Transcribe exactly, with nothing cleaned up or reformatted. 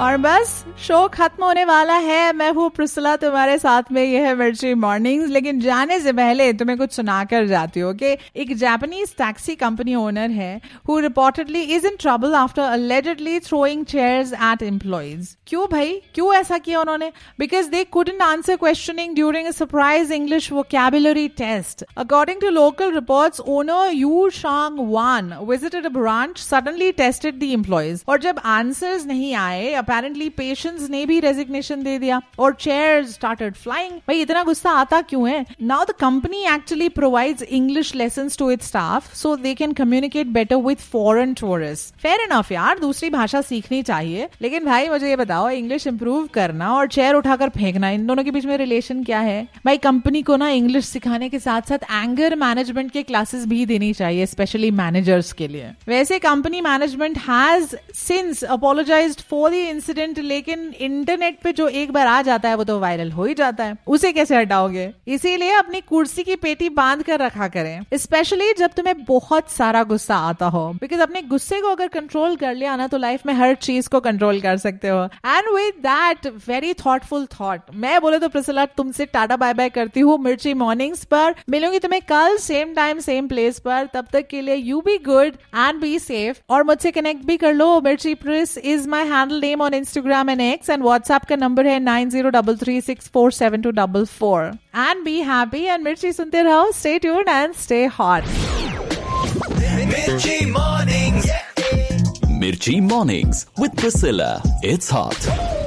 और बस शो खत्म होने वाला है। मैं हूँ प्रिस्सिला, तुम्हारे साथ में ये है मिर्ची मॉर्निंग्स। लेकिन जाने से पहले तुम्हें कुछ सुनाकर जाती हूँ कि एक जापानीज टैक्सी कंपनी ओनर है who reportedly is in trouble after allegedly throwing chairs at employees. क्यों भाई, क्यों ऐसा किया उन्होंने? Because they couldn't answer questioning during a surprise English vocabulary test. According to local reports, owner Yu Shang-wan visited a branch, suddenly tested the employees. और जब answers नहीं आए, apparently patients ने भी resignation दे दिया और chairs started flying. भाई इतना गुस्सा आता क्यों है? Now the company actually provides English lessons to its staff so they can communicate better with foreign tourists. Fair enough यार, दूसरी भाषा सीखनी चाहिए, लेकिन भाई मुझे ये बताओ, इंग्लिश इंप्रूव करना और चेयर उठाकर फेंकना, इन दोनों के बीच में रिलेशन क्या है? भाई कंपनी को ना इंग्लिश सिखाने के साथ साथ एंगर मैनेजमेंट के क्लासेस भी देनी चाहिए, स्पेशली मैनेजर्स के लिए। वैसे company management has since apologised for the incident, लेकिन इंटरनेट पे जो एक बार आ जाता है वो तो वायरल हो ही जाता है, उसे कैसे हटाओगे? इसीलिए अपनी कुर्सी की पेटी बांध कर रखा करें, स्पेशली जब तुम्हें बहुत सारा गुस्सा आता हो, बिकॉज अपने गुस्से को अगर कंट्रोल कर लिया ना तो लाइफ में हर चीज को कंट्रोल कर सकते हो। And with that very thoughtful thought, मैं बोले तो प्रिस्सिला तुमसे टाटा बाय बाय करती हूँ मिर्ची मॉर्निंग्स पर। मिलूंगी तुम्हें कल सेम टाइम सेम प्लेस पर, तब तक के लिए you be good and be safe. और मुझसे कनेक्ट भी कर लो, मिर्ची प्रिस is my handle name on Instagram and x, and WhatsApp का नंबर है nine zero three three six four seven to four four. And be happy and मिर्ची सुनते रहो, stay tuned and stay hot. Mirchi Mornings. Mirchi Mornings with Priscilla. It's hot.